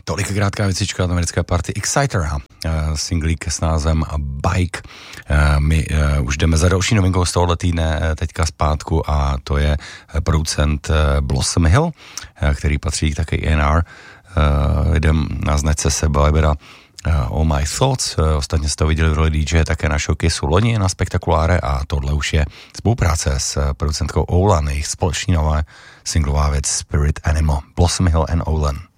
Tolik krátká věcička od americké party Exciter, singlík s názvem Bike. My už jdeme za další novinkou z tohohle týdne teďka zpátku a to je producent Blossom Hill, který patří také A&R. Jdem na značce Seba Libera All My Thoughts. Ostatně jste to viděli v roli DJ také na showcaseu loni na Spektakuláre a tohle už je spolupráce s producentkou Olan, jejich společný nová singlová věc Spirit Animal, Blossom Hill and Olan.